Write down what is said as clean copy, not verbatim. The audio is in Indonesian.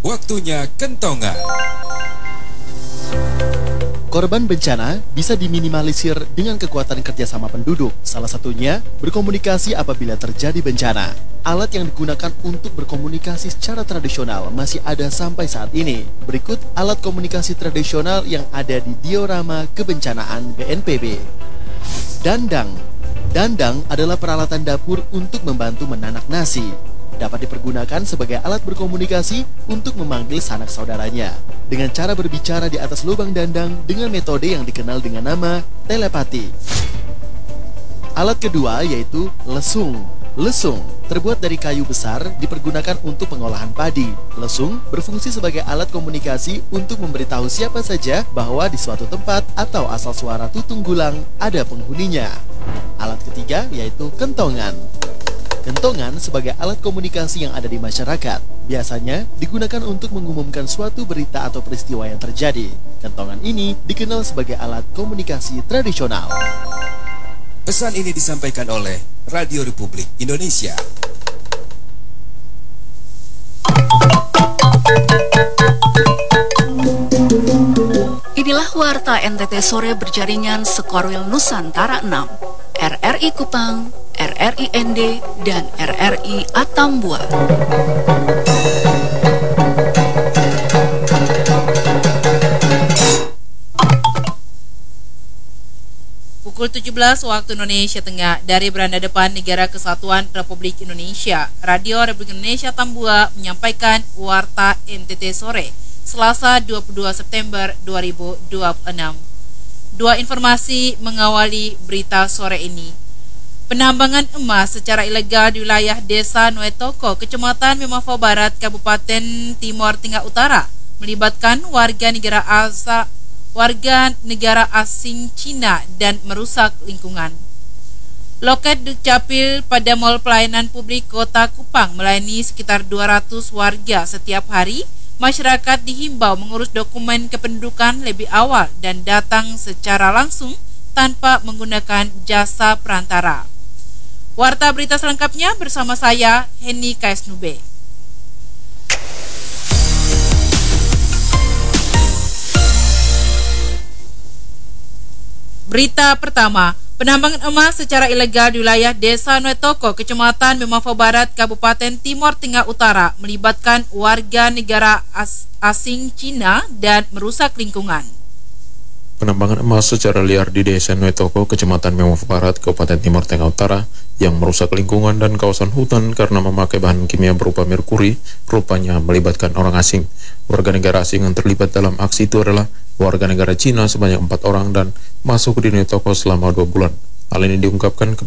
Waktunya kentongan. Korban bencana bisa diminimalisir dengan kekuatan kerjasama penduduk. Salah satunya berkomunikasi apabila terjadi bencana. Alat yang digunakan untuk berkomunikasi secara tradisional masih ada sampai saat ini. Berikut alat komunikasi tradisional yang ada di diorama kebencanaan BNPB. Dandang. Dandang adalah peralatan dapur untuk membantu menanak nasi. Dapat dipergunakan sebagai alat berkomunikasi untuk memanggil sanak saudaranya dengan cara berbicara di atas lubang dandang dengan metode yang dikenal dengan nama telepati. Alat kedua yaitu lesung. Lesung terbuat dari kayu besar dipergunakan untuk pengolahan padi. Lesung berfungsi sebagai alat komunikasi untuk memberitahu siapa saja bahwa di suatu tempat atau asal suara tutung gulang ada penghuninya. Alat ketiga yaitu kentongan. Kentongan sebagai alat komunikasi yang ada di masyarakat biasanya digunakan untuk mengumumkan suatu berita atau peristiwa yang terjadi. Kentongan ini dikenal sebagai alat komunikasi tradisional. Pesan ini disampaikan oleh Radio Republik Indonesia. Inilah Warta NTT Sore berjaringan Sekorwil Nusantara 6, RRI Kupang, RRI ND, dan RRI Atambua. Pukul 17 waktu Indonesia Tengah dari beranda depan Negara Kesatuan Republik Indonesia, Radio Republik Indonesia Tambua menyampaikan Warta NTT Sore, Selasa 22 September 2026. Dua informasi mengawali berita sore ini. Penambangan emas secara ilegal di wilayah Desa Nuetoko, Kecamatan Memafo Barat, Kabupaten Timor Tengah Utara, melibatkan warga negara asing Cina dan merusak lingkungan. Loket Dukcapil pada Mall Pelayanan Publik Kota Kupang melayani sekitar 200 warga setiap hari. Masyarakat dihimbau mengurus dokumen kependudukan lebih awal dan datang secara langsung tanpa menggunakan jasa perantara. Warta berita selengkapnya bersama saya, Henny Kaisnube. Berita pertama, penambangan emas secara ilegal di wilayah Desa Nuetoko, Kecamatan Memafo Barat, Kabupaten Timor Tengah Utara, melibatkan warga negara asing Cina dan merusak lingkungan. Penambangan emas secara liar di Desa Nuetoko, Kecamatan Memafo Barat, Kabupaten Timor Tengah Utara, yang merusak lingkungan dan kawasan hutan karena memakai bahan kimia berupa merkuri, rupanya melibatkan orang asing. Warga negara asing yang terlibat dalam aksi itu adalah warga negara Cina sebanyak 4 orang dan masuk di Nuetoko selama 2 bulan. Hal ini diungkapkan